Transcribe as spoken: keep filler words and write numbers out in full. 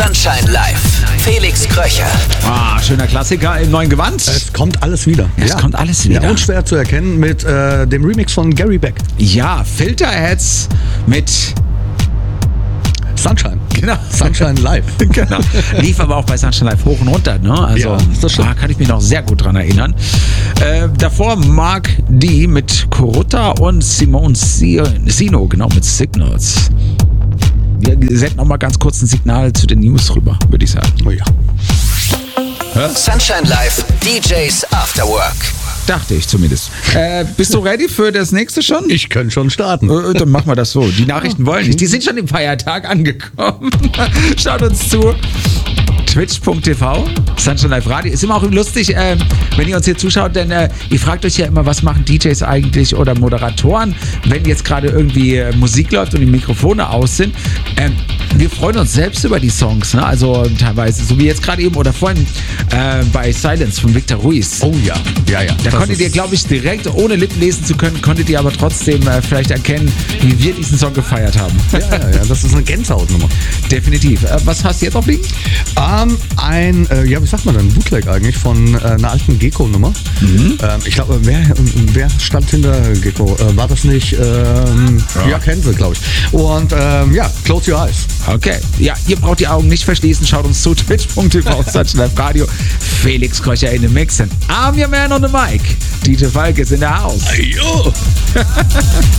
Sunshine Live. Felix Kröcher. Ah, schöner Klassiker im neuen Gewand. Es kommt alles wieder. Es ja. kommt alles wieder. Ja, unschwer zu erkennen mit äh, dem Remix von Gary Beck. Ja, Filterheads mit Sunshine. Genau. Sunshine Live. Genau. Lief aber auch bei Sunshine Live hoch und runter, ne? Also, Ja, ist das schön. da kann ich mich noch sehr gut dran erinnern. Äh, davor Mark D mit Corutta und Simone Sino, genau, mit Signals. Wir senden noch mal ganz kurz ein Signal zu den News rüber, würde ich sagen. Oh ja. Sunshine Live, D Js After Work. Dachte ich zumindest. Äh, bist du ready für das nächste schon? Ich könnte schon starten. Äh, Dann machen wir das so. Die Nachrichten wollen nicht. Die sind schon im Feiertag angekommen. Schaut uns zu. twitch punkt t v, Sunshine Live Radio. Ist immer auch lustig, äh, wenn ihr uns hier zuschaut, denn äh, ihr fragt euch ja immer, was machen D Js eigentlich oder Moderatoren, wenn jetzt gerade irgendwie äh, Musik läuft und die Mikrofone aus sind. Ähm, wir freuen uns selbst über die Songs, ne? Also teilweise, so wie jetzt gerade eben oder vorhin äh, bei Silence von Victor Ruiz. Oh ja. Ja, ja. Da Das konntet ist- ihr, glaube ich, direkt, ohne Lippen lesen zu können, konntet ihr aber trotzdem äh, vielleicht erkennen, wie wir diesen Song gefeiert haben. Ja, ja, ja. Das ist eine Gänsehautnummer. Definitiv. Äh, was hast du jetzt aufliegen? Ähm, ein, äh, ja, wie sagt man denn, Bootleg eigentlich von äh, einer alten Gecko-Nummer. Ähm, ich glaube, wer, wer stand hinter Gecko? Äh, war das nicht, ähm, ja, kennen sie, glaube ich. Und ähm, ja, Close Your Eyes. Okay. Ja, ihr braucht die Augen nicht verschließen. Schaut uns zu. twitch punkt t v, Sunshine Live Radio. Felix Kröcher in den Mix. And I'm your man on the mic. D J Falk ist in der Haus. Ayo.